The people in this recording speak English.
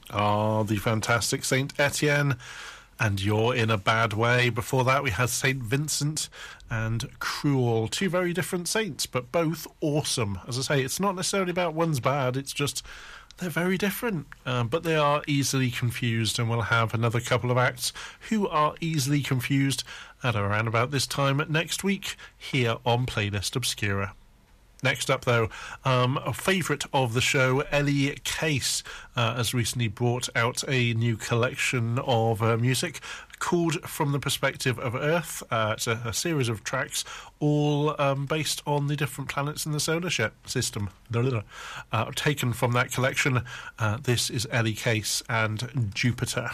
Ah, the fantastic Saint Etienne and You're in a Bad Way. Before that, we had Saint Vincent and Cruel. Two very different saints, but both awesome. As I say, it's not necessarily about one's bad, it's just they're very different. But they are easily confused, and we'll have another couple of acts who are easily confused at around about this time next week here on Playlist Obscura. Next up, though, a favourite of the show, Ellie Case, has recently brought out a new collection of music called From the Perspective of Earth. It's a series of tracks, all based on the different planets in the solar system. Taken from that collection, this is Ellie Case and Jupiter.